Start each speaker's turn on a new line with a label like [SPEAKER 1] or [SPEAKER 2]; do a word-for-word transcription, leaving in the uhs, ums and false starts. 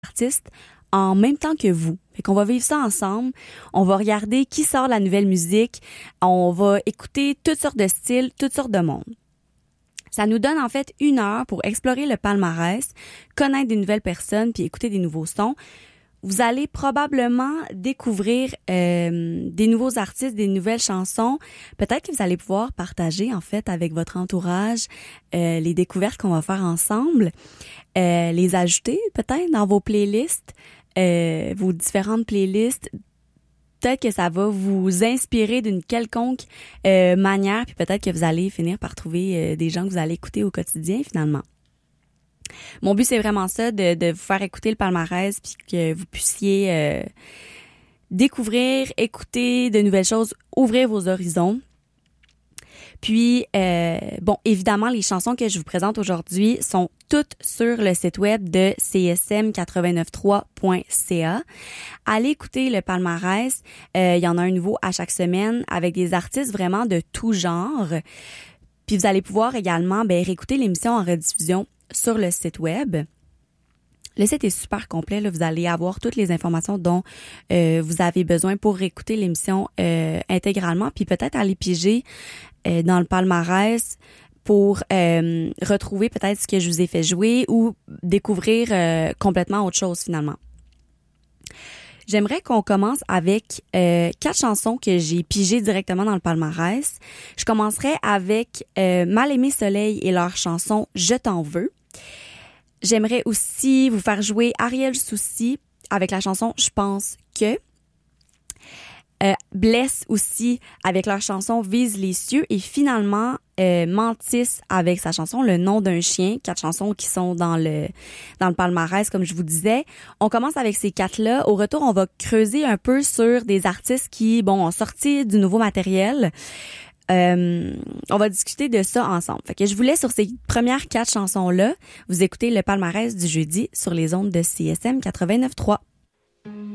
[SPEAKER 1] artistes en même temps que vous. Fait qu'on va vivre ça ensemble. On va regarder qui sort la nouvelle musique. On va écouter toutes sortes de styles, toutes sortes de monde. Ça nous donne en fait une heure pour explorer le palmarès, connaître des nouvelles personnes puis écouter des nouveaux sons. Vous allez probablement découvrir euh, des nouveaux artistes, des nouvelles chansons. Peut-être que vous allez pouvoir partager en fait avec votre entourage euh, les découvertes qu'on va faire ensemble, euh, les ajouter peut-être dans vos playlists, euh, vos différentes playlists. Peut-être que ça va vous inspirer d'une quelconque euh, manière, puis peut-être que vous allez finir par trouver euh, des gens que vous allez écouter au quotidien finalement. Mon but, c'est vraiment ça, de, de vous faire écouter le palmarès puis que vous puissiez euh, découvrir, écouter de nouvelles choses, ouvrir vos horizons. Puis, euh, bon, évidemment, les chansons que je vous présente aujourd'hui sont toutes sur le site web de c s m quatre-vingt-neuf trois point c a. Allez écouter le palmarès. Euh, il y en a un nouveau à chaque semaine avec des artistes vraiment de tout genre. Puis, vous allez pouvoir également ben, réécouter l'émission en rediffusion sur le site web. Le site est super complet. Là. Vous allez avoir toutes les informations dont euh, vous avez besoin pour écouter l'émission euh, intégralement, puis peut-être aller piger euh, dans le palmarès pour euh, retrouver peut-être ce que je vous ai fait jouer ou découvrir euh, complètement autre chose finalement. J'aimerais qu'on commence avec euh, quatre chansons que j'ai pigées directement dans le palmarès. Je commencerai avec euh, Mal-Aimé Soleil et leur chanson « Je t'en veux ». J'aimerais aussi vous faire jouer Ariel Soucy avec la chanson « Je pense que ». Euh, Bless aussi avec leur chanson « Vise les cieux » et finalement euh, Mantis avec sa chanson « Le nom d'un chien », quatre chansons qui sont dans le dans le palmarès comme je vous disais. On commence avec ces quatre-là. Au retour, on va creuser un peu sur des artistes qui bon ont sorti du nouveau matériel. Euh, on va discuter de ça ensemble. Fait que je vous laisse sur ces premières quatre chansons-là. Vous écoutez le palmarès du jeudi sur les ondes de C S M quatre-vingt-neuf trois.